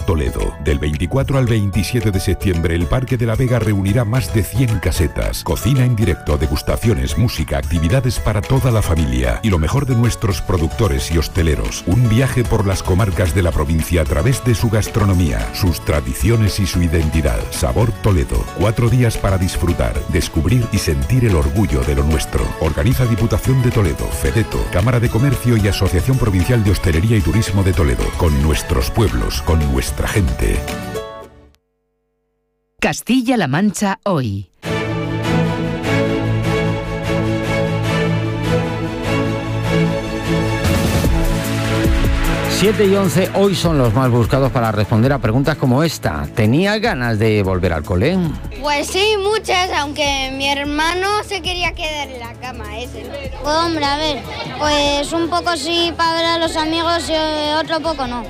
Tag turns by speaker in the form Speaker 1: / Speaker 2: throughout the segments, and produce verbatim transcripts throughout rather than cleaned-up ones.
Speaker 1: Toledo. Del veinticuatro al veintisiete de septiembre, el Parque de la Vega reunirá más de cien casetas, cocina en directo, degustaciones, música, actividades para toda la familia y lo mejor de nuestros productores y hosteleros. Un viaje por las comarcas de la provincia a través de su gastronomía, sus tradiciones y su identidad. Sabor Toledo. Cuatro días para disfrutar, descubrir y sentir el orgullo de lo nuestro. Organiza Diputación de Toledo, FEDETO, Cámara de Comercio y Asociación Provincial de Hostelería y Turismo de Toledo. Con nuestros pueblos, con nuestra gente.
Speaker 2: Castilla-La Mancha hoy.
Speaker 3: siete y once, hoy son los más buscados para responder a preguntas como esta. ¿Tenía ganas de volver al cole?
Speaker 4: Pues sí, muchas, aunque mi hermano se quería quedar en la cama, ese.
Speaker 5: Pues hombre, a ver, pues un poco sí para ver a los amigos y otro poco no.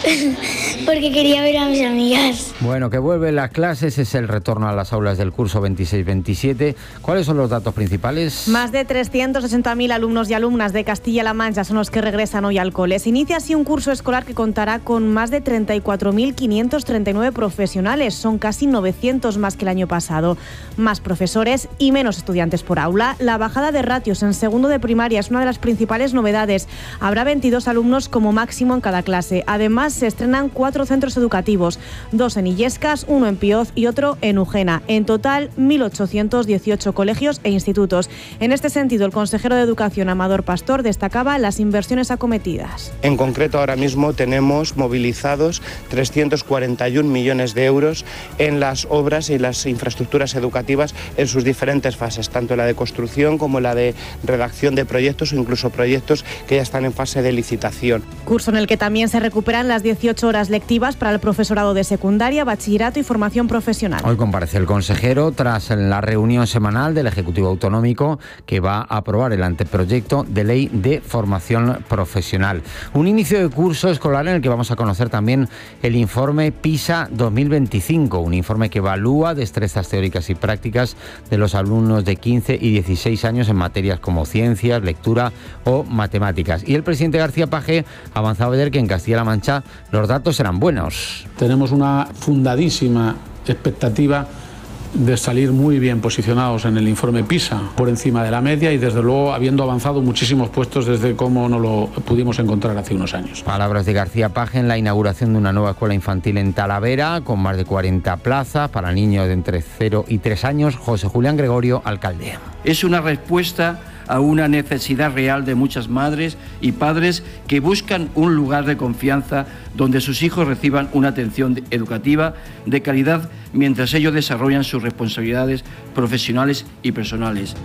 Speaker 4: Porque quería ver a mis amigas.
Speaker 3: Bueno, que vuelven las clases, es el retorno a las aulas del curso veintiséis veintisiete. ¿Cuáles son los datos principales?
Speaker 6: Más de trescientos sesenta mil alumnos y alumnas de Castilla-La Mancha son los que regresan hoy al cole. Se inicia así un curso escolar que contará con más de treinta y cuatro mil quinientos treinta y nueve profesionales. Son casi novecientos más que el año pasado. Más profesores y menos estudiantes por aula. La bajada de ratios en segundo de primaria es una de las principales novedades. Habrá veintidós alumnos como máximo en cada clase. Además, se estrenan cuatro centros educativos, dos en Illescas, uno en Pioz y otro en Ujena. En total, mil ochocientos dieciocho colegios e institutos. En este sentido, el consejero de Educación, Amador Pastor, destacaba las inversiones acometidas.
Speaker 7: En concreto, ahora mismo tenemos movilizados trescientos cuarenta y un millones de euros en las obras y las infraestructuras educativas en sus diferentes fases, tanto la de construcción como la de redacción de proyectos o incluso proyectos que ya están en fase de licitación.
Speaker 6: Curso en el que también se recuperan las dieciocho horas lectivas para el profesorado de secundaria, bachillerato y formación profesional.
Speaker 3: Hoy comparece el consejero tras la reunión semanal del Ejecutivo Autonómico que va a aprobar el anteproyecto de ley de formación profesional. Un inicio de curso escolar en el que vamos a conocer también el informe PISA dos mil veinticinco, un informe que evalúa destrezas teóricas y prácticas de los alumnos de quince y dieciséis años en materias como ciencias, lectura o matemáticas. Y el presidente García Page ha avanzado ayer que en Castilla-La Mancha los datos serán buenos.
Speaker 8: Tenemos una fundadísima expectativa de salir muy bien posicionados en el informe PISA, por encima de la media y desde luego habiendo avanzado muchísimos puestos desde cómo nos lo pudimos encontrar hace unos años.
Speaker 3: Palabras de García Page en la inauguración de una nueva escuela infantil en Talavera, con más de cuarenta plazas para niños de entre cero y tres años. José Julián Gregorio, alcalde.
Speaker 9: Es una respuesta a una necesidad real de muchas madres y padres que buscan un lugar de confianza donde sus hijos reciban una atención educativa de calidad mientras ellos desarrollan sus responsabilidades profesionales y personales.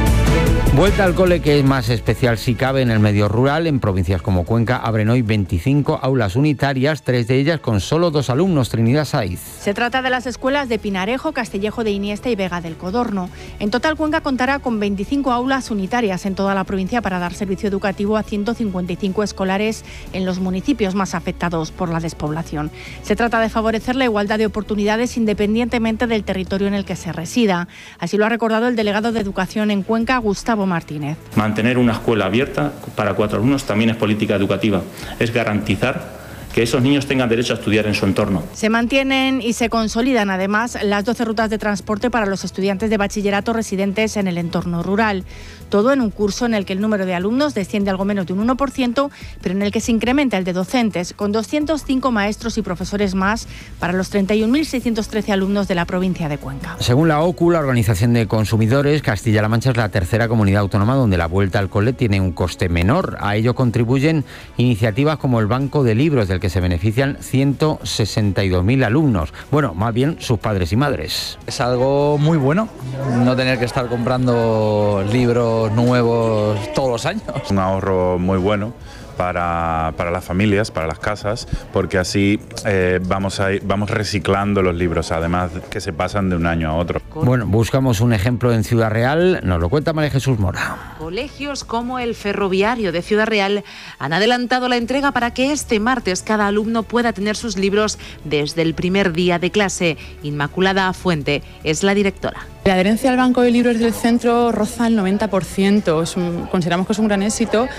Speaker 3: Vuelta al cole, que es más especial si cabe en el medio rural. En provincias como Cuenca abren hoy veinticinco aulas unitarias, tres de ellas con solo dos alumnos. Trinidad Saiz.
Speaker 10: Se trata de las escuelas de Pinarejo, Castillejo de Iniesta y Vega del Codorno. En total, Cuenca contará con veinticinco aulas unitarias en toda la provincia para dar servicio educativo a ciento cincuenta y cinco escolares en los municipios más afectados por la despoblación. Se trata de favorecer la igualdad de oportunidades independientemente del territorio en el que se resida. Así lo ha recordado el delegado de Educación en Cuenca, Gustavo Martínez.
Speaker 11: Mantener una escuela abierta para cuatro alumnos también es política educativa. Es garantizar que esos niños tengan derecho a estudiar en su entorno.
Speaker 10: Se mantienen y se consolidan además las doce rutas de transporte para los estudiantes de bachillerato residentes en el entorno rural. Todo en un curso en el que el número de alumnos desciende algo menos de un uno por ciento, pero en el que se incrementa el de docentes, con doscientos cinco maestros y profesores más para los treinta y un mil seiscientos trece alumnos de la provincia de Cuenca.
Speaker 3: Según la O C U, la Organización de Consumidores, Castilla-La Mancha es la tercera comunidad autónoma donde la vuelta al cole tiene un coste menor. A ello contribuyen iniciativas como el Banco de Libros, del que se benefician ciento sesenta y dos mil alumnos. Bueno, más bien sus padres y madres.
Speaker 12: Es algo muy bueno, no tener que estar comprando libros nuevos todos los años.
Speaker 13: Un ahorro muy bueno para, para las familias, para las casas, porque así eh, vamos, a ir, vamos reciclando los libros, además que se pasan de un año a otro.
Speaker 3: Bueno, buscamos un ejemplo en Ciudad Real, nos lo cuenta María Jesús Mora.
Speaker 14: Colegios como el Ferroviario de Ciudad Real han adelantado la entrega para que este martes cada alumno pueda tener sus libros desde el primer día de clase. Inmaculada Fuente es la directora.
Speaker 15: La adherencia al banco de libros del centro roza el noventa por ciento. Es un, consideramos que es un gran éxito.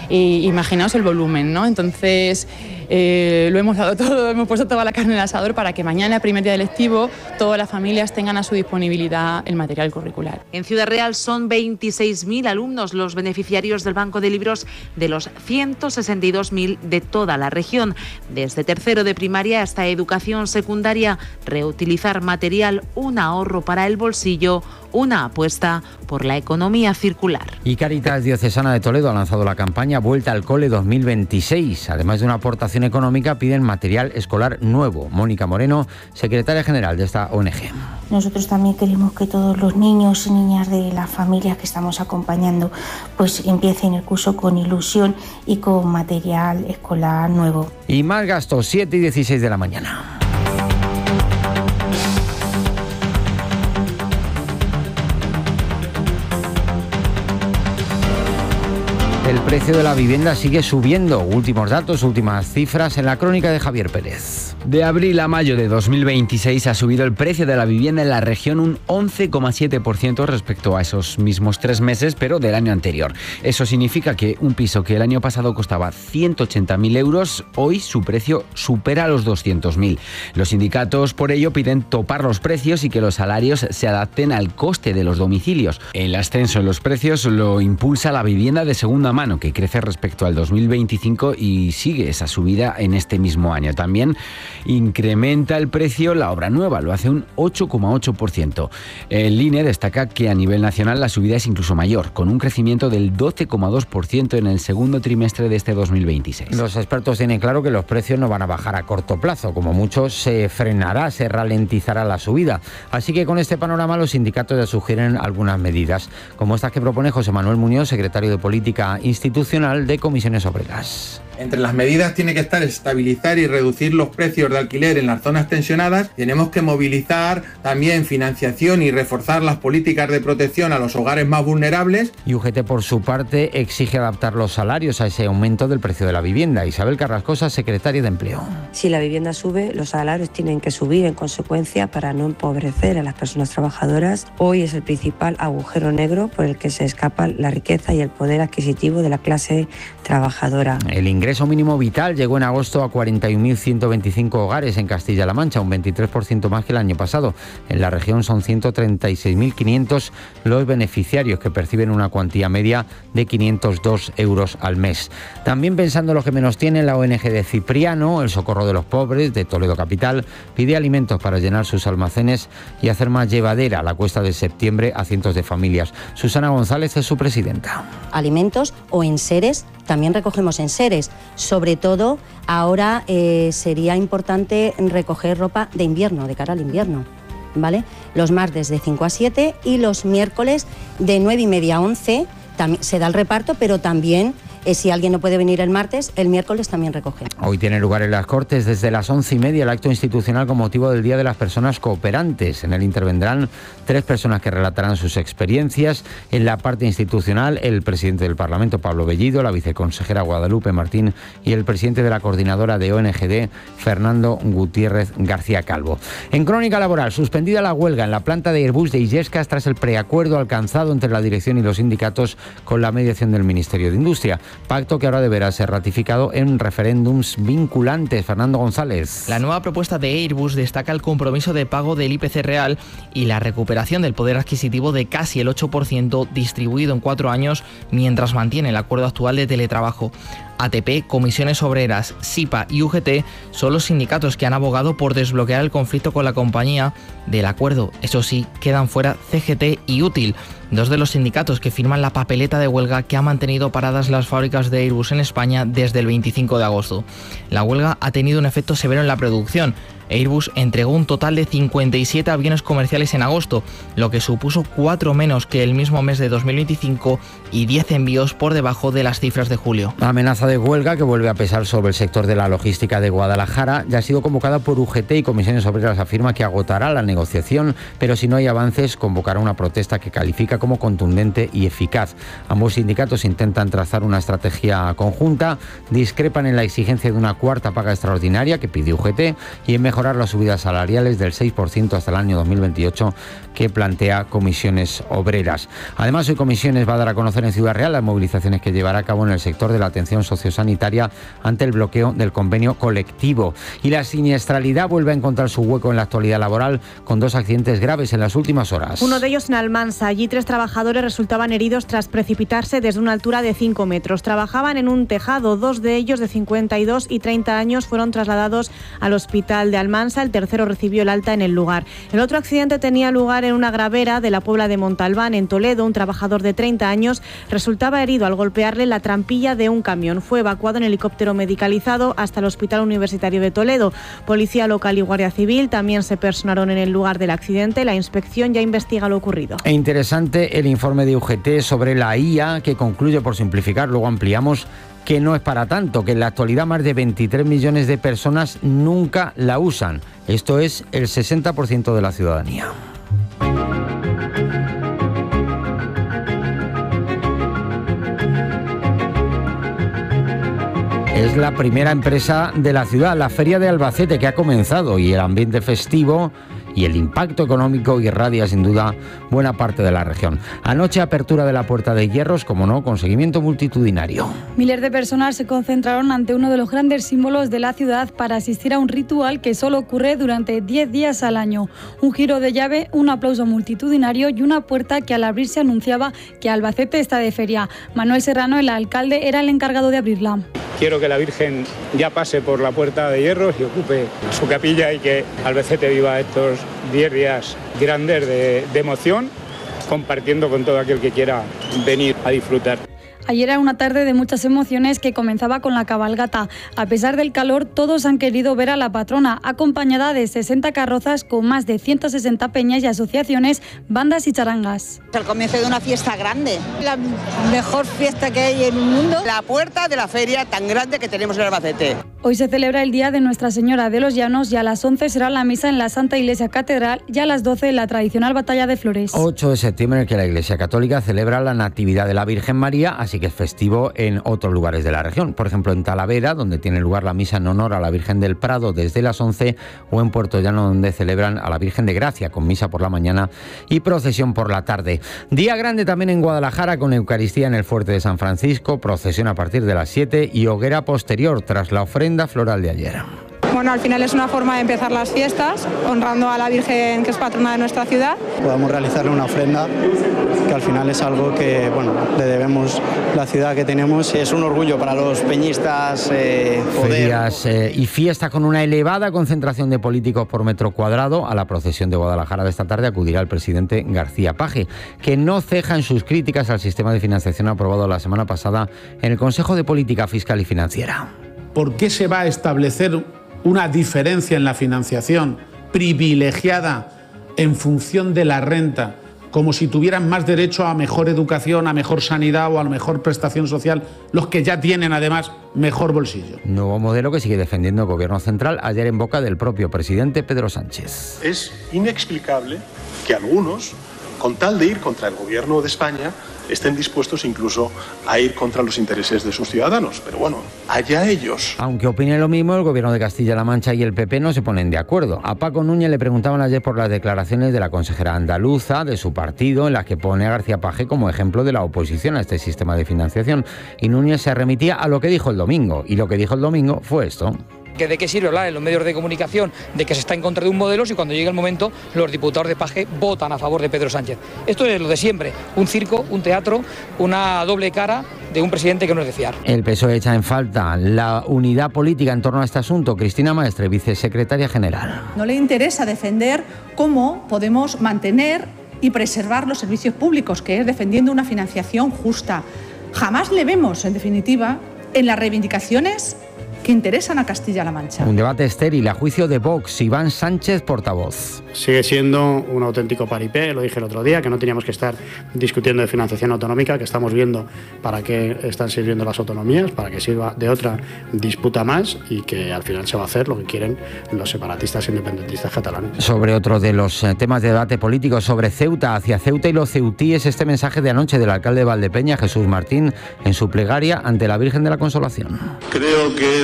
Speaker 15: Y imaginaos el volumen, ¿no? Entonces eh, lo hemos dado todo, hemos puesto toda la carne en el asador para que mañana, primer día lectivo, todas las familias tengan a su disponibilidad el material curricular.
Speaker 14: En Ciudad Real son veintiséis mil alumnos los beneficiarios del Banco de Libros de los ciento sesenta y dos mil de toda la región. Desde tercero de primaria hasta educación secundaria, reutilizar material, un ahorro para el bolsillo, una apuesta por la economía circular.
Speaker 3: Y Cáritas Diocesana de Toledo ha lanzado la campaña Vuelta al Cole dos mil veintiséis. Además de una aportación económica, piden material escolar nuevo. Mónica Moreno, secretaria general de esta O N G.
Speaker 16: Nosotros también queremos que todos los niños y niñas de las familias que estamos acompañando pues empiecen el curso con ilusión y con material escolar nuevo.
Speaker 3: Y más gastos, siete y dieciséis de la mañana. El precio de la vivienda sigue subiendo. Últimos datos, últimas cifras en la crónica de Javier Pérez.
Speaker 17: De abril a mayo de dos mil veintiséis ha subido el precio de la vivienda en la región un once coma siete por ciento respecto a esos mismos tres meses, pero del año anterior. Eso significa que un piso que el año pasado costaba ciento ochenta mil euros, hoy su precio supera los doscientos mil. Los sindicatos, por ello, piden topar los precios y que los salarios se adapten al coste de los domicilios. El ascenso en los precios lo impulsa la vivienda de segunda mano, que crece respecto al dos mil veinticinco y sigue esa subida en este mismo año. También incrementa el precio la obra nueva, lo hace un ocho coma ocho por ciento. El I N E destaca que a nivel nacional la subida es incluso mayor, con un crecimiento del doce coma dos por ciento en el segundo trimestre de este dos mil veintiséis.
Speaker 3: Los expertos tienen claro que los precios no van a bajar a corto plazo, como mucho se frenará, se ralentizará la subida. Así que con este panorama los sindicatos ya sugieren algunas medidas, como estas que propone José Manuel Muñoz, secretario de Política Institucional de Comisiones Obreras.
Speaker 18: Entre las medidas tiene que estar estabilizar y reducir los precios de alquiler en las zonas tensionadas. Tenemos que movilizar también financiación y reforzar las políticas de protección a los hogares más vulnerables.
Speaker 3: Y U G T, por su parte, exige adaptar los salarios a ese aumento del precio de la vivienda. Isabel Carrascosa, secretaria de Empleo.
Speaker 19: Si la vivienda sube, los salarios tienen que subir en consecuencia para no empobrecer a las personas trabajadoras. Hoy es el principal agujero negro por el que se escapa la riqueza y el poder adquisitivo de la clase trabajadora.
Speaker 3: El ingreso mínimo vital llegó en agosto a cuarenta y un mil ciento veinticinco hogares en Castilla-La Mancha, un veintitrés por ciento más que el año pasado. En la región son ciento treinta y seis mil quinientos los beneficiarios que perciben una cuantía media de quinientos dos euros al mes. También pensando en lo que menos tiene, la O N G de Cipriano, el Socorro de los Pobres de Toledo Capital, pide alimentos para llenar sus almacenes y hacer más llevadera la cuesta de septiembre a cientos de familias. Susana González es su presidenta.
Speaker 20: Alimentos o enseres, también recogemos enseres. Sobre todo, ahora eh, sería importante recoger ropa de invierno, de cara al invierno, ¿vale? Los martes de cinco a siete y los miércoles de nueve y media a once también se da el reparto, pero también Eh, si alguien no puede venir el martes, el miércoles también recoge.
Speaker 3: Hoy tiene lugar en las Cortes desde las once y media el acto institucional con motivo del Día de las Personas Cooperantes. En él intervendrán tres personas que relatarán sus experiencias. En la parte institucional, el presidente del Parlamento, Pablo Bellido, la viceconsejera Guadalupe Martín y el presidente de la coordinadora de O N G D, Fernando Gutiérrez García Calvo. En crónica laboral, suspendida la huelga en la planta de Airbus de Illescas tras el preacuerdo alcanzado entre la dirección y los sindicatos con la mediación del Ministerio de Industria. Pacto que ahora deberá ser ratificado en referéndums vinculantes. Fernando González.
Speaker 21: La nueva propuesta de Airbus destaca el compromiso de pago del I P C real y la recuperación del poder adquisitivo de casi el ocho por ciento distribuido en cuatro años mientras mantiene el acuerdo actual de teletrabajo. A T P, Comisiones Obreras, SIPA y U G T son los sindicatos que han abogado por desbloquear el conflicto con la compañía. Del acuerdo, eso sí, quedan fuera C G T y Útil, dos de los sindicatos que firman la papeleta de huelga que ha mantenido paradas las fábricas de Airbus en España desde el veinticinco de agosto. La huelga ha tenido un efecto severo en la producción. Airbus entregó un total de cincuenta y siete aviones comerciales en agosto, lo que supuso cuatro menos que el mismo mes de dos mil veinticinco y diez envíos por debajo de las cifras de julio.
Speaker 3: La amenaza de huelga que vuelve a pesar sobre el sector de la logística de Guadalajara ya ha sido convocada por U G T y Comisiones Obreras afirma que agotará la negociación, pero si no hay avances convocará una protesta que califica como contundente y eficaz. Ambos sindicatos intentan trazar una estrategia conjunta, discrepan en la exigencia de una cuarta paga extraordinaria que pide U G T y en mejorar las subidas salariales del seis por ciento hasta el año dos mil veintiocho que plantea Comisiones Obreras. Además, hoy Comisiones va a dar a conocer en Ciudad Real las movilizaciones que llevará a cabo en el sector de la atención sociosanitaria ante el bloqueo del convenio colectivo. Y la siniestralidad vuelve a encontrar su hueco en la actualidad laboral con dos accidentes graves en las últimas horas.
Speaker 6: Uno de ellos en Almansa. Allí tres trabajadores resultaban heridos tras precipitarse desde una altura de cinco metros. Trabajaban en un tejado. Dos de ellos, de cincuenta y dos y treinta años, fueron trasladados al hospital de Almansa. El tercero recibió el alta en el lugar. El otro accidente tenía lugar en una gravera de la Puebla de Montalbán, en Toledo. Un trabajador de treinta años resultaba herido al golpearle la trampilla de un camión. Fue evacuado en helicóptero medicalizado hasta el Hospital Universitario de Toledo. Policía local y Guardia Civil también se personaron en el lugar del accidente. La inspección ya investiga lo ocurrido.
Speaker 3: E interesante el informe de U G T sobre la I A, que concluye, por simplificar, luego ampliamos, que no es para tanto, que en la actualidad más de veintitrés millones de personas nunca la usan. Esto es el sesenta por ciento de la ciudadanía. Es la primera empresa de la ciudad, la Feria de Albacete, que ha comenzado, y el ambiente festivo y el impacto económico irradia sin duda buena parte de la región. Anoche, apertura de la Puerta de Hierros, como no, con seguimiento multitudinario.
Speaker 1: Miles de personas se concentraron ante uno de los grandes símbolos de la ciudad para asistir a un ritual que solo ocurre durante diez días al año. Un giro de llave, un aplauso multitudinario y una puerta que al abrirse anunciaba que Albacete está de feria. Manuel Serrano, el alcalde, era el encargado de abrirla.
Speaker 22: Quiero que la Virgen ya pase por la Puerta de Hierros y ocupe su capilla, y que Albacete viva estos diez días grandes de, de emoción, compartiendo con todo aquel que quiera venir a disfrutar.
Speaker 1: Ayer era una tarde de muchas emociones que comenzaba con la cabalgata. A pesar del calor, todos han querido ver a la patrona, acompañada de sesenta carrozas con más de ciento sesenta peñas y asociaciones, bandas y charangas.
Speaker 23: El comienzo de una fiesta grande, la mejor fiesta que hay en el mundo, la puerta de la feria tan grande que tenemos en Albacete.
Speaker 1: Hoy se celebra el Día de Nuestra Señora de los Llanos y a las once será la misa en la Santa Iglesia Catedral y a las doce la tradicional Batalla de Flores.
Speaker 3: ocho de septiembre, en el que la Iglesia Católica celebra la Natividad de la Virgen María, así que es festivo en otros lugares de la región. Por ejemplo, en Talavera, donde tiene lugar la misa en honor a la Virgen del Prado desde las once, o en Puerto Llano, donde celebran a la Virgen de Gracia, con misa por la mañana y procesión por la tarde. Día grande también en Guadalajara, con Eucaristía en el Fuerte de San Francisco, procesión a partir de las siete y hoguera posterior tras la ofrenda floral de ayer.
Speaker 24: Bueno, al final es una forma de empezar las fiestas, honrando a la Virgen, que es patrona de nuestra ciudad.
Speaker 25: Podamos realizarle una ofrenda, que al final es algo que, bueno, le debemos la ciudad que tenemos. Es un orgullo para los peñistas eh, poder...
Speaker 3: Ferias eh, y fiestas con una elevada concentración de políticos por metro cuadrado. A la procesión de Guadalajara de esta tarde acudirá el presidente García Paje, que no ceja en sus críticas al sistema de financiación aprobado la semana pasada en el Consejo de Política Fiscal y Financiera.
Speaker 8: ¿Por qué se va a establecer una diferencia en la financiación privilegiada en función de la renta, como si tuvieran más derecho a mejor educación, a mejor sanidad o a mejor prestación social, los que ya tienen además mejor bolsillo?
Speaker 3: Nuevo modelo que sigue defendiendo el Gobierno central, ayer en boca del propio presidente Pedro Sánchez.
Speaker 26: Es inexplicable que algunos, con tal de ir contra el Gobierno de España, estén dispuestos incluso a ir contra los intereses de sus ciudadanos. Pero bueno, allá ellos.
Speaker 3: Aunque opinen lo mismo, el Gobierno de Castilla-La Mancha y el P P no se ponen de acuerdo. A Paco Núñez le preguntaban ayer por las declaraciones de la consejera andaluza de su partido, en las que pone a García Paje como ejemplo de la oposición a este sistema de financiación. Y Núñez se remitía a lo que dijo el domingo. Y lo que dijo el domingo fue esto.
Speaker 27: ¿Que de qué sirve hablar en los medios de comunicación de que se está en contra de un modelo si cuando llega el momento los diputados de Paje votan a favor de Pedro Sánchez? Esto es lo de siempre, un circo, un teatro, una doble cara de un presidente que no es de fiar.
Speaker 3: El P S O E echa en falta la unidad política en torno a este asunto. Cristina Maestre, vicesecretaria general.
Speaker 28: No le interesa defender cómo podemos mantener y preservar los servicios públicos, que es defendiendo una financiación justa. Jamás le vemos, en definitiva, en las reivindicaciones que interesan a Castilla-La Mancha.
Speaker 3: Un debate estéril a juicio de Vox. Iván Sánchez, portavoz.
Speaker 25: Sigue siendo un auténtico paripé, lo dije el otro día, que no teníamos que estar discutiendo de financiación autonómica, que estamos viendo para qué están sirviendo las autonomías, para que sirva de otra disputa más, y que al final se va a hacer lo que quieren los separatistas independentistas catalanes.
Speaker 3: Sobre otro de los temas de debate político, sobre Ceuta, hacia Ceuta y los ceutíes, este mensaje de anoche del alcalde de Valdepeña, Jesús Martín, en su plegaria ante la Virgen de la Consolación.
Speaker 29: Creo que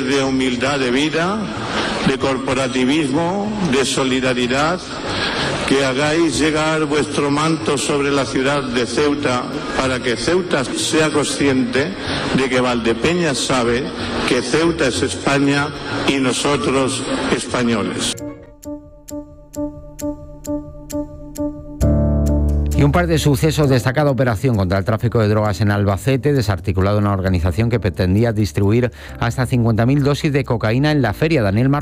Speaker 2: de humildad de vida, de corporativismo, de solidaridad, que hagáis llegar vuestro manto sobre la ciudad de Ceuta para que Ceuta sea consciente de que Valdepeñas sabe que Ceuta es España y nosotros españoles.
Speaker 3: Y un par de sucesos: destacada operación contra el tráfico de drogas en Albacete, desarticulado una organización que pretendía distribuir hasta cincuenta mil dosis de cocaína en la feria. Daniel Marro